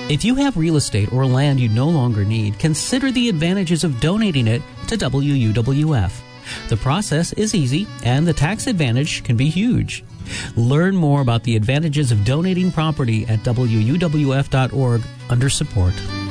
If you have real estate or land you no longer need, consider the advantages of donating it to WUWF. The process is easy, and the tax advantage can be huge. Learn more about the advantages of donating property at WUWF.org under support.